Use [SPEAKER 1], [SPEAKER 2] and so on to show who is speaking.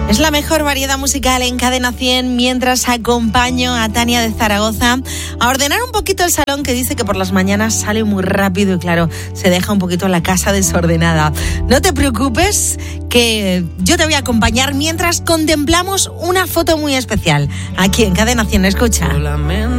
[SPEAKER 1] Es la mejor variedad musical en Cadena 100 mientras acompaño a Tania de Zaragoza a ordenar un poquito el salón, que dice que por las mañanas sale muy rápido y claro, se deja un poquito la casa desordenada. No te preocupes, que yo te voy a acompañar mientras contemplamos una foto muy especial aquí en Cadena 100. Escucha.